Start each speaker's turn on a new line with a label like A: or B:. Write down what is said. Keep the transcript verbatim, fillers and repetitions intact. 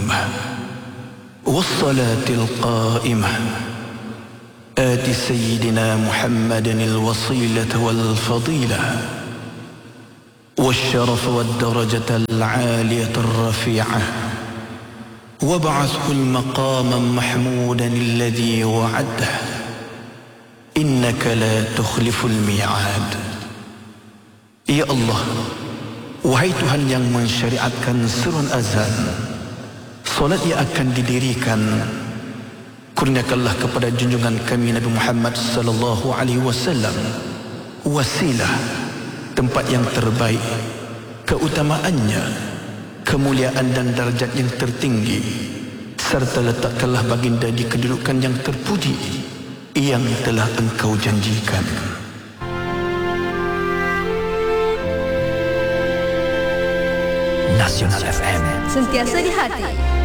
A: الدائمة والصلاة القائمة آت سيدنا محمد الوصيلة والفضيلة والشرف والدرجة العالية الرفيعة وابعثه المقام محمودا الذي وعده إنك لا تخلف الميعاد. Ya Allah, wahai Tuhan yang mensyariatkan surun azan, solat yang akan didirikan, kurniakanlah kepada junjungan kami Nabi Muhammad sallallahu alaihi wasallam wasilah, tempat yang terbaik, keutamaannya, kemuliaan dan darjat yang tertinggi, serta letakkanlah baginda di kedudukan yang terpuji yang telah engkau janjikan.
B: Nasional F M,
C: sentiasa di hati.